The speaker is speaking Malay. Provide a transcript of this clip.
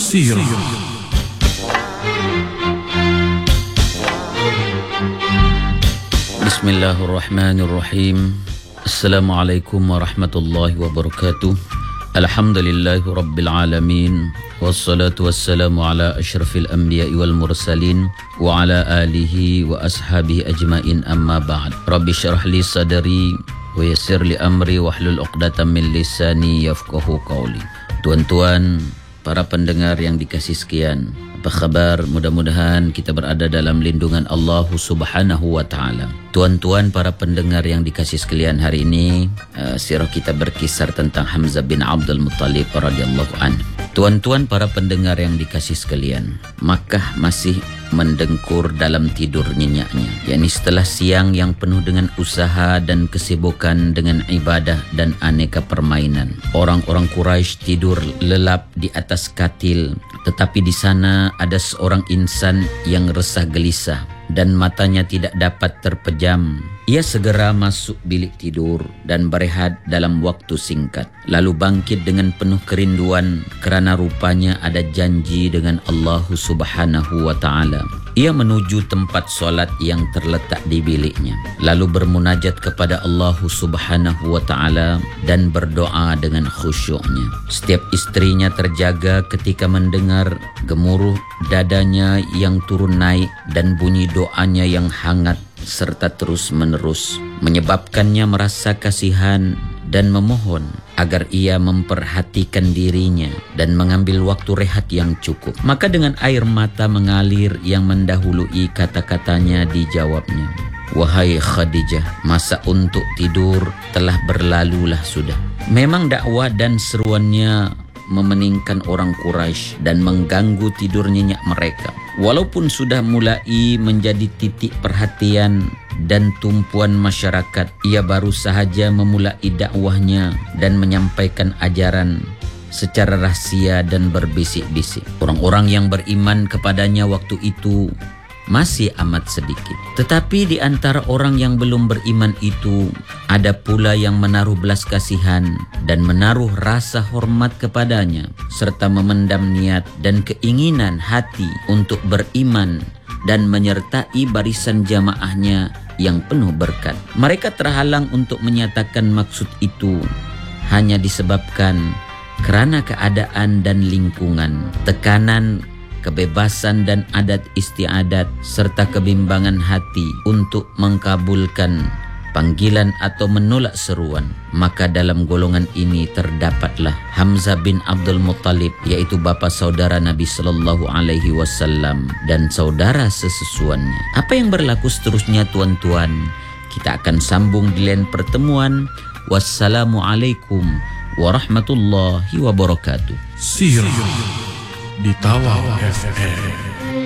Sirah. Bismillahirrahmanirrahim. Assalamualaikum warahmatullahi wabarakatuh. Alhamdulillahi rabbil alamin. Wassalatu wassalamu ala asyrafil anbiya'i wal mursalin wa ala alihi wa ashabihi ajmain, amma ba'd. Rabbi syrah li sadri wa yassir li amri wahlul 'uqdatam min lisani yafqahu qawli. Tuan-tuan, para pendengar yang dikasihi sekalian, apa khabar? Mudah-mudahan kita berada dalam lindungan Allah Subhanahu wa taala. Tuan-tuan, para pendengar yang dikasihi sekalian, hari ini sirah kita berkisar tentang Hamzah bin Abdul Muttalib radhiyallahu anhu. Tuan-tuan, para pendengar yang dikasihi sekalian, Makkah masih mendengkur dalam tidur nyenyaknya, yakni setelah siang yang penuh dengan usaha dan kesibukan dengan ibadah dan aneka permainan. Orang-orang Quraisy tidur lelap di atas katil, tetapi di sana ada seorang insan yang resah gelisah dan matanya tidak dapat terpejam. Ia segera masuk bilik tidur dan berehat dalam waktu singkat, lalu bangkit dengan penuh kerinduan kerana rupanya ada janji dengan Allah Subhanahu wa taala. Ia menuju tempat solat yang terletak di biliknya, lalu bermunajat kepada Allah Subhanahu wa taala dan berdoa dengan khusyuknya. Setiap istrinya terjaga ketika mendengar gemuruh dadanya yang turun naik dan bunyi doanya yang hangat serta terus-menerus, menyebabkannya merasa kasihan dan memohon agar ia memperhatikan dirinya dan mengambil waktu rehat yang cukup. Maka dengan air mata mengalir yang mendahului kata-katanya dijawabnya, "Wahai Khadijah, masa untuk tidur telah berlalulah sudah." Memang dakwah dan seruannya memeningkan orang Quraisy dan mengganggu tidur nyenyak mereka. Walaupun sudah mulai menjadi titik perhatian dan tumpuan masyarakat, ia baru sahaja memulai dakwahnya dan menyampaikan ajaran secara rahsia dan berbisik-bisik. Orang-orang yang beriman kepadanya waktu itu masih amat sedikit. Tetapi di antara orang yang belum beriman itu, ada pula yang menaruh belas kasihan dan menaruh rasa hormat kepadanya, serta memendam niat dan keinginan hati untuk beriman dan menyertai barisan jamaahnya yang penuh berkat. Mereka terhalang untuk menyatakan maksud itu hanya disebabkan kerana keadaan dan lingkungan, tekanan, kebebasan dan adat istiadat serta kebimbangan hati untuk mengkabulkan panggilan atau menolak seruan. Maka dalam golongan ini terdapatlah Hamzah bin Abdul Muttalib, yaitu bapa saudara Nabi sallallahu alaihi wasallam dan saudara sesusuannya. Apa yang berlaku seterusnya, tuan-tuan, kita akan sambung di lain pertemuan. Wassalamualaikum warahmatullahi wabarakatuh. Sirah di Tawau FM.